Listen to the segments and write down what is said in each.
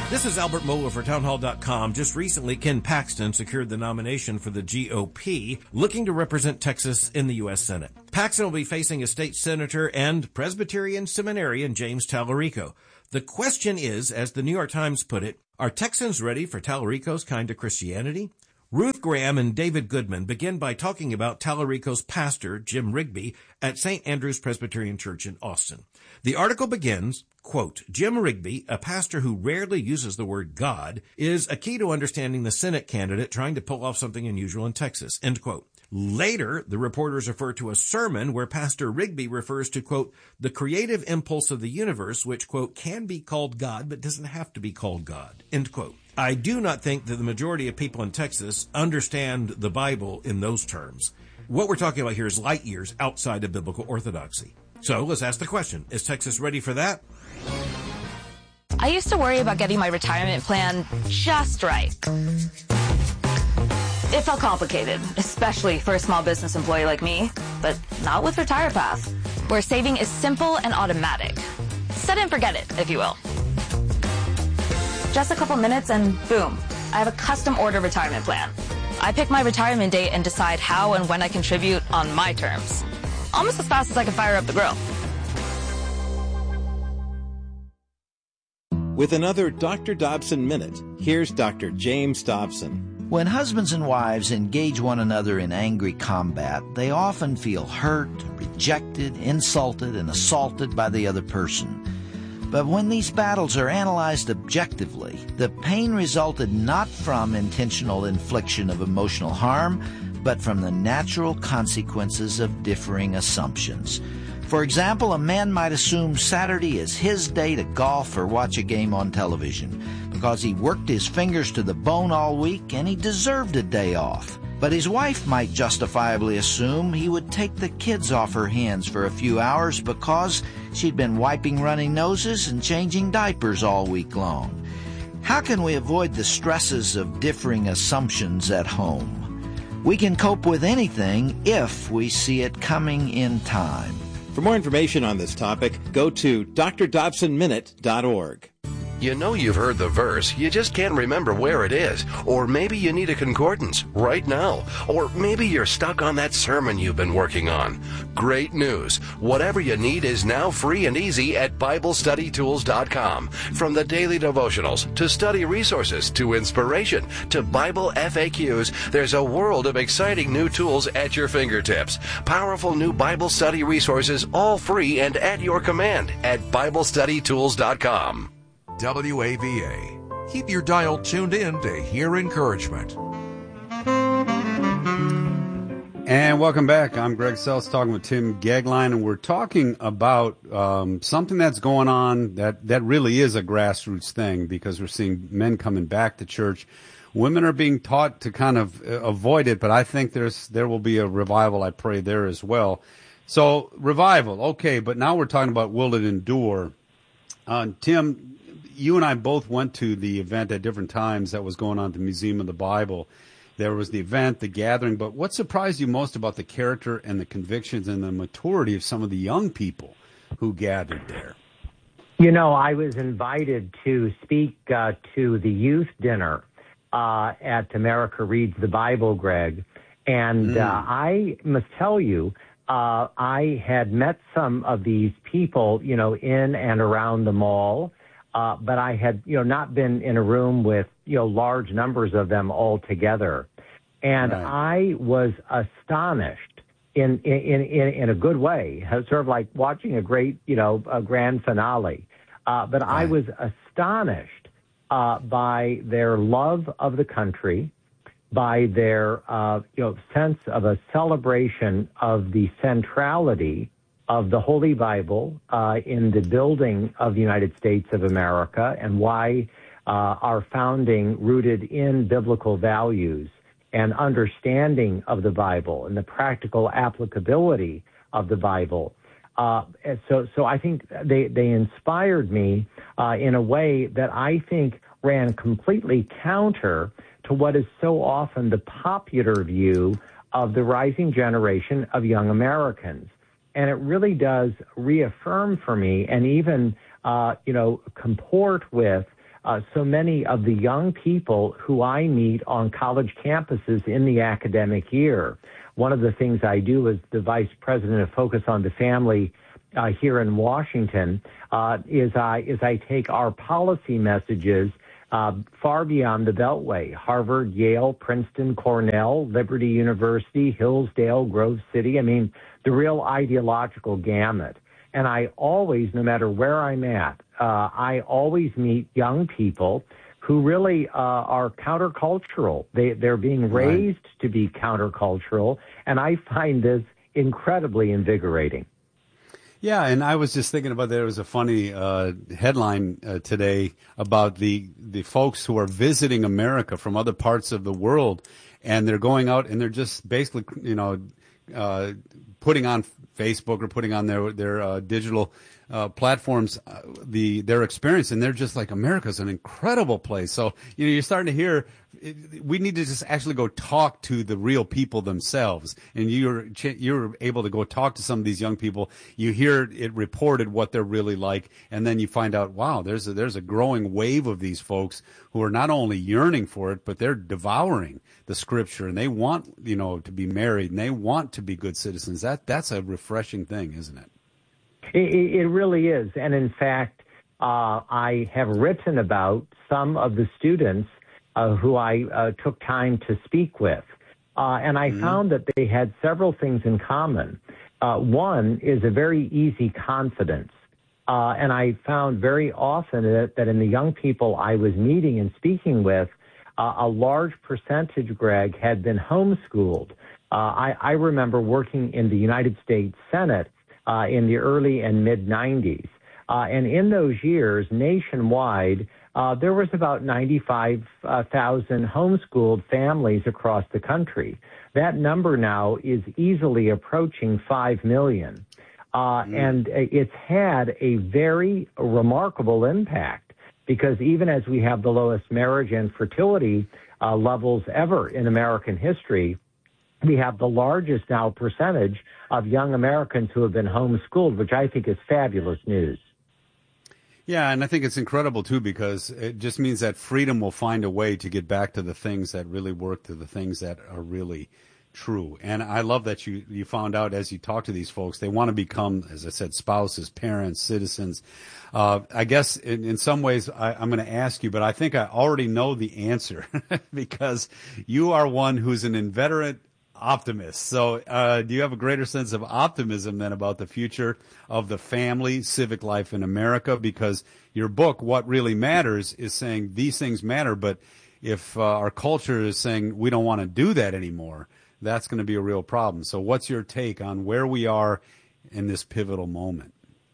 This is Albert Mohler for Townhall.com. Just recently, Ken Paxton secured the nomination for the GOP, looking to represent Texas in the U.S. Senate. Paxton will be facing a state senator and Presbyterian seminarian James Tallarico. The question is, as the New York Times put it, are Texans ready for Tallarico's kind of Christianity? Ruth Graham and David Goodman begin by talking about Tallarico's pastor, Jim Rigby, at St. Andrew's Presbyterian Church in Austin. The article begins, quote, Jim Rigby, a pastor who rarely uses the word God, is a key to understanding the Senate candidate trying to pull off something unusual in Texas, end quote. Later, the reporters refer to a sermon where Pastor Rigby refers to, quote, the creative impulse of the universe, which, quote, can be called God, but doesn't have to be called God, end quote. I do not think that the majority of people in Texas understand the Bible in those terms. What we're talking about here is light years outside of biblical orthodoxy. So let's ask the question, is Texas ready for that? I used to worry about getting my retirement plan just right. It felt complicated, especially for a small business employee like me, but not with RetirePath, where saving is simple and automatic. Set it and forget it, if you will. Just a couple minutes and boom, I have a custom order retirement plan. I pick my retirement date and decide how and when I contribute on my terms. Almost as fast as I can fire up the grill. With another Dr. Dobson Minute, here's Dr. James Dobson. When husbands and wives engage one another in angry combat, they often feel hurt, rejected, insulted, and assaulted by the other person. But when these battles are analyzed objectively, the pain resulted not from intentional infliction of emotional harm, but from the natural consequences of differing assumptions. For example, a man might assume Saturday is his day to golf or watch a game on television because he worked his fingers to the bone all week and he deserved a day off. But his wife might justifiably assume he would take the kids off her hands for a few hours because she'd been wiping running noses and changing diapers all week long. How can we avoid the stresses of differing assumptions at home? We can cope with anything if we see it coming in time. For more information on this topic, go to drdobsonminute.org. You know you've heard the verse, you just can't remember where it is. Or maybe you need a concordance right now. Or maybe you're stuck on that sermon you've been working on. Great news. Whatever you need is now free and easy at BibleStudyTools.com. From the daily devotionals, to study resources, to inspiration, to Bible FAQs, there's a world of exciting new tools at your fingertips. Powerful new Bible study resources, all free and at your command at BibleStudyTools.com. WAVA. Keep your dial tuned in to hear encouragement. And welcome back. I'm Greg Sells talking with Tim Gagline, and we're talking about something that's going on that really is a grassroots thing, because we're seeing men coming back to church. Women are being taught to kind of avoid it, but I think there will be a revival, I pray, there as well. So, revival, okay, but now we're talking about will it endure? Tim, you and I both went to the event at different times that was going on at the Museum of the Bible. There was the event, the gathering, but what surprised you most about the character and the convictions and the maturity of some of the young people who gathered there? You know, I was invited to speak to the youth dinner at America Reads the Bible, Greg, and I must tell you, I had met some of these people, you know, in and around the mall, but I had, you know, not been in a room with, you know, large numbers of them all together. And right. I was astonished in a good way, sort of like watching a great, you know, a grand finale. But right. I was astonished by their love of the country, by their, you know, sense of a celebration of the centrality of the Holy Bible in the building of the United States of America, and why our founding rooted in biblical values and understanding of the Bible and the practical applicability of the Bible. So I think they inspired me in a way that I think ran completely counter to what is so often the popular view of the rising generation of young Americans. And it really does reaffirm for me and even, you know, comport with so many of the young people who I meet on college campuses in the academic year. One of the things I do as the vice president of Focus on the Family here in Washington is I take our policy messages far beyond the Beltway: Harvard, Yale, Princeton, Cornell, Liberty University, Hillsdale, Grove City. I mean, the real ideological gamut. And I always, no matter where I'm at, I always meet young people who really are countercultural. They're being raised to be countercultural, and I find this incredibly invigorating. Yeah, and I was just thinking about there was a funny headline today about the folks who are visiting America from other parts of the world, and they're going out and they're just basically, putting on Facebook or putting on their digital platforms their experience, and they're just like, America's an incredible place. So you're starting to hear we need to just actually go talk to the real people themselves, and you're able to go talk to some of these young people. You hear it reported what they're really like, and then you find out, wow, there's a growing wave of these folks who are not only yearning for it, but they're devouring the scripture, and they want to be married, and they want to be good citizens. That's a refreshing thing, isn't it? It really is. And in fact, I have written about some of the students who I took time to speak with. And I found that they had several things in common. One is a very easy confidence. And I found very often that in the young people I was meeting and speaking with, a large percentage, Greg, had been homeschooled. I remember working in the United States Senate in the early and mid-'90s. And in those years, nationwide, there was about 95,000 homeschooled families across the country. That number now is easily approaching 5 million. And it's had a very remarkable impact, because even as we have the lowest marriage and fertility levels ever in American history, we have the largest now percentage of young Americans who have been homeschooled, which I think is fabulous news. Yeah, and I think it's incredible, too, because it just means that freedom will find a way to get back to the things that really work, to the things that are really true. And I love that you found out as you talk to these folks, they want to become, as I said, spouses, parents, citizens. I guess in some ways I'm going to ask you, but I think I already know the answer because you are one who's an inveterate optimist. So do you have a greater sense of optimism then about the future of the family, civic life in America? Because your book, What Really Matters, is saying these things matter, but if our culture is saying we don't want to do that anymore, that's going to be a real problem. So what's your take on where we are in this pivotal moment?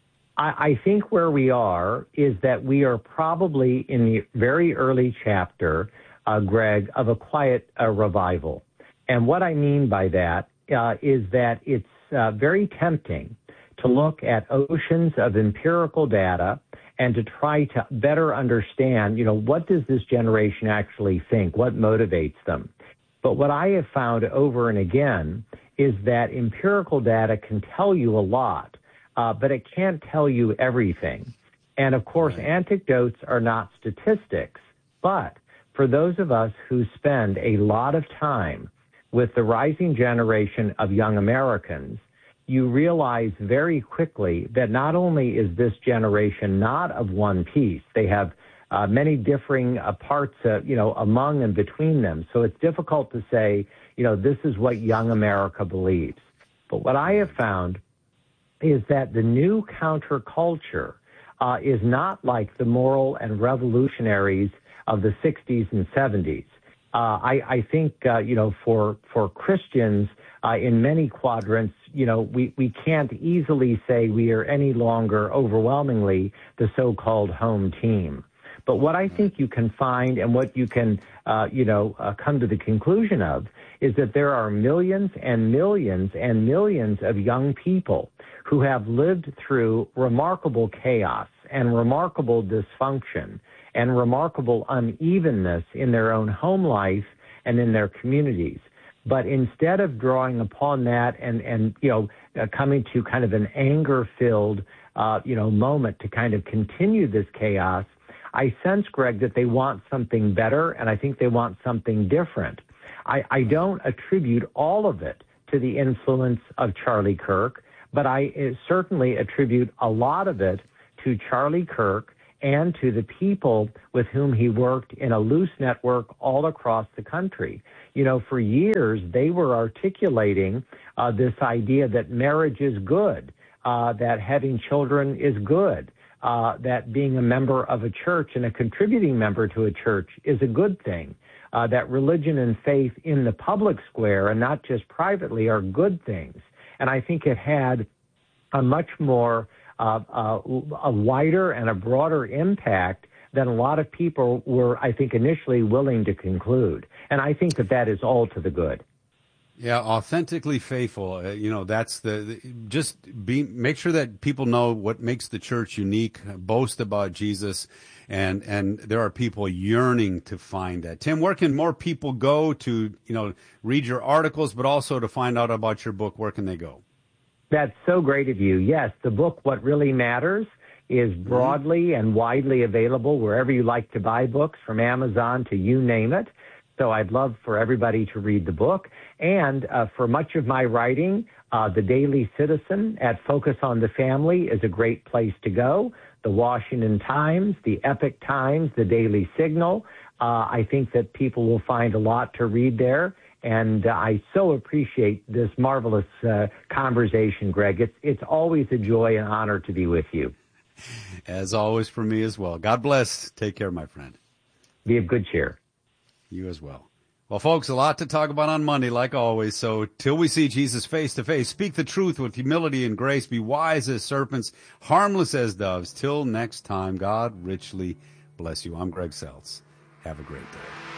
I think where we are is that we are probably in the very early chapter, Greg, of a quiet revival. And what I mean by that is that it's very tempting to look at oceans of empirical data and to try to better understand, what does this generation actually think? What motivates them? But what I have found over and again is that empirical data can tell you a lot, but it can't tell you everything. And of course, anecdotes are not statistics. But for those of us who spend a lot of time with the rising generation of young Americans, you realize very quickly that not only is this generation not of one piece, they have many differing parts, among and between them. So it's difficult to say, this is what young America believes. But what I have found is that the new counterculture is not like the moral and revolutionaries of the 60s and 70s. I think, for Christians in many quadrants, we can't easily say we are any longer overwhelmingly the so-called home team. But what I think you can find and what you can, come to the conclusion of is that there are millions and millions and millions of young people who have lived through remarkable chaos and remarkable dysfunction and remarkable unevenness in their own home life and in their communities. But instead of drawing upon that and coming to kind of an anger-filled, moment to kind of continue this chaos, I sense, Greg, that they want something better, and I think they want something different. I don't attribute all of it to the influence of Charlie Kirk, but I certainly attribute a lot of it to Charlie Kirk and to the people with whom he worked in a loose network all across the country. You know, for years, they were articulating this idea that marriage is good, that having children is good, that being a member of a church and a contributing member to a church is a good thing, that religion and faith in the public square and not just privately are good things. And I think it had a much more, a wider and a broader impact than a lot of people were, I think, initially willing to conclude. And I think that that is all to the good. Yeah, authentically faithful. That's make sure that people know what makes the church unique, boast about Jesus, and there are people yearning to find that. Tim, where can more people go to, read your articles, but also to find out about your book? Where can they go? That's so great of you. Yes, the book, What Really Matters, is broadly and widely available wherever you like to buy books, from Amazon to you name it. So I'd love for everybody to read the book. And for much of my writing, the Daily Citizen at Focus on the Family is a great place to go. The Washington Times, the Epoch Times, the Daily Signal. I think that people will find a lot to read there. And I so appreciate this marvelous conversation, Greg. It's always a joy and honor to be with you. As always for me as well. God bless. Take care, my friend. Be of good cheer. You as well. Well, folks, a lot to talk about on Monday, like always. So till we see Jesus face to face, speak the truth with humility and grace. Be wise as serpents, harmless as doves. Till next time, God richly bless you. I'm Greg Seltz. Have a great day.